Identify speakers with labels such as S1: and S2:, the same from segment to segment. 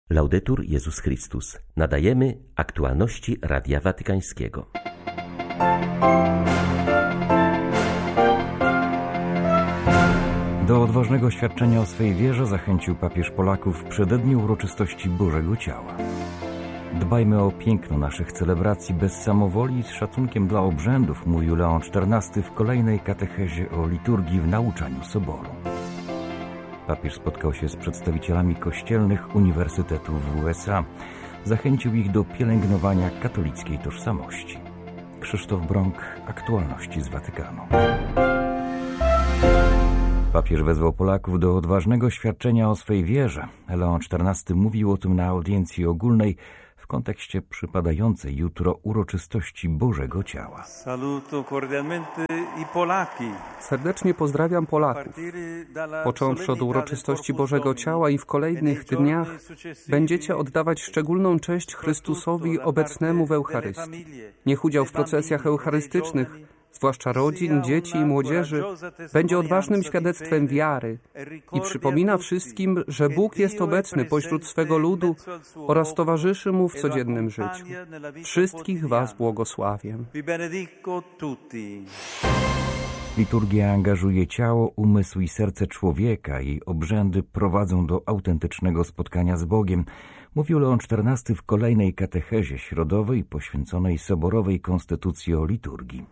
S1: Laudetur Jezus Chrystus. Nadajemy aktualności Radia Watykańskiego.
S2: Do odważnego świadczenia o swej wierze zachęcił papież Polaków w przededniu uroczystości Bożego Ciała. Dbajmy o piękno naszych celebracji bez samowoli i z szacunkiem dla obrzędów, mówił Leon XIV w kolejnej katechezie o liturgii w nauczaniu Soboru. Papież spotkał się z przedstawicielami kościelnych uniwersytetów w USA. Zachęcił ich do pielęgnowania katolickiej tożsamości. Krzysztof Brąk, aktualności z Watykanu. Papież wezwał Polaków do odważnego świadczenia o swej wierze. Leon XIV mówił o tym na audiencji ogólnej w kontekście przypadającej jutro uroczystości Bożego Ciała.
S3: Saluto cordialmente i Polaki.
S4: Serdecznie pozdrawiam Polaków. Począwszy od uroczystości Bożego Ciała i w kolejnych dniach będziecie oddawać szczególną cześć Chrystusowi obecnemu w Eucharystii. Niech udział w procesjach eucharystycznych, zwłaszcza rodzin, dzieci i młodzieży, będzie odważnym świadectwem wiary i przypomina wszystkim, że Bóg jest obecny pośród swego ludu oraz towarzyszy mu w codziennym życiu. Wszystkich was błogosławię.
S2: Liturgia angażuje ciało, umysł i serce człowieka. Jej obrzędy prowadzą do autentycznego spotkania z Bogiem, mówił Leon XIV w kolejnej katechezie środowej poświęconej soborowej konstytucji o liturgii.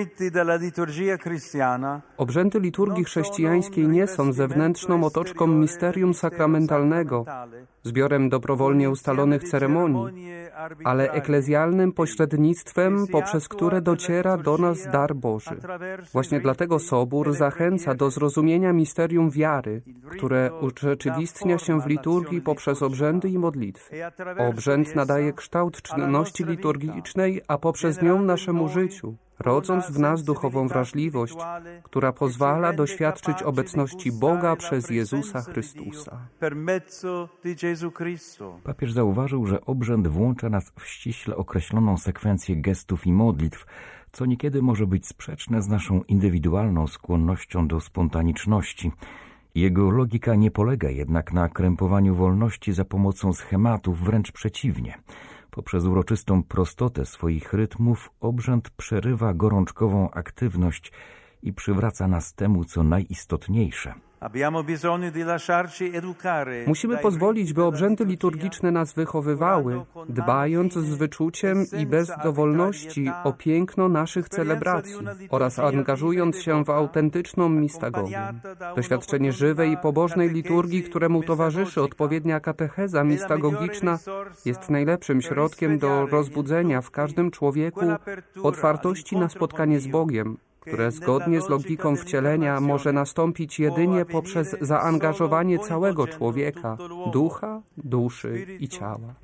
S4: Obrzędy liturgii chrześcijańskiej nie są zewnętrzną otoczką misterium sakramentalnego, zbiorem dobrowolnie ustalonych ceremonii, ale eklezjalnym pośrednictwem, poprzez które dociera do nas dar Boży. Właśnie dlatego Sobór zachęca do zrozumienia misterium wiary, które urzeczywistnia się w liturgii poprzez obrzędy i modlitwy. Obrzęd nadaje kształt czynności liturgicznej, a poprzez nią naszemu życiu, rodząc w nas duchową wrażliwość, która pozwala doświadczyć obecności Boga przez Jezusa Chrystusa.
S2: Papież zauważył, że obrzęd włącza nas w ściśle określoną sekwencję gestów i modlitw, co niekiedy może być sprzeczne z naszą indywidualną skłonnością do spontaniczności. Jego logika nie polega jednak na krępowaniu wolności za pomocą schematów, wręcz przeciwnie. Poprzez uroczystą prostotę swoich rytmów obrzęd przerywa gorączkową aktywność i przywraca nas temu, co najistotniejsze.
S4: Musimy pozwolić, by obrzędy liturgiczne nas wychowywały, dbając z wyczuciem i bez dowolności o piękno naszych celebracji oraz angażując się w autentyczną mistagogię. Doświadczenie żywej i pobożnej liturgii, któremu towarzyszy odpowiednia katecheza mistagogiczna, jest najlepszym środkiem do rozbudzenia w każdym człowieku otwartości na spotkanie z Bogiem, które zgodnie z logiką wcielenia może nastąpić jedynie poprzez zaangażowanie całego człowieka, ducha, duszy i ciała.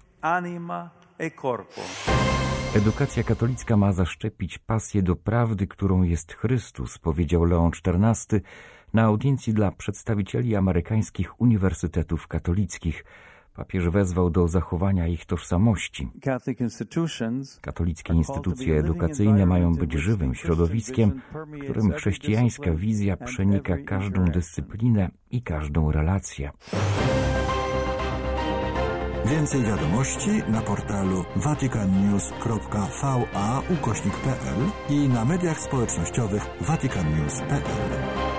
S2: Edukacja katolicka ma zaszczepić pasję do prawdy, którą jest Chrystus, powiedział Leon XIV na audiencji dla przedstawicieli amerykańskich uniwersytetów katolickich. Papież wezwał do zachowania ich tożsamości. Katolickie instytucje edukacyjne mają być żywym środowiskiem, w którym chrześcijańska wizja przenika każdą dyscyplinę i każdą relację.
S5: Więcej wiadomości na portalu vaticannews.va/pl i na mediach społecznościowych vaticannews.pl.